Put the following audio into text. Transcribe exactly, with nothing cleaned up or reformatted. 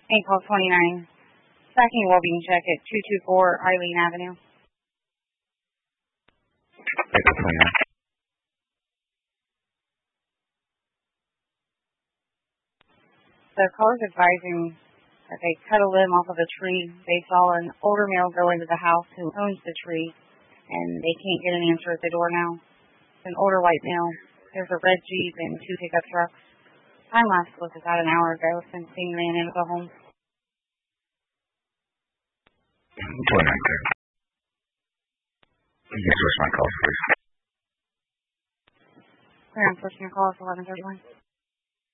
Eight call twenty-nine. Stacking well-being check at two two four Eileen Avenue. eight call twenty-nine. The caller's advising that they cut a limb off of a tree. They saw an older male go into the house who owns the tree, and they can't get an answer at the door now. It's an older white male. There's a red Jeep and two pickup trucks. Time last was about an hour ago since being ran into the home. twenty-nine, clear. You can switch my calls, please. Clear, I'm switching your calls, eleven thirty-one.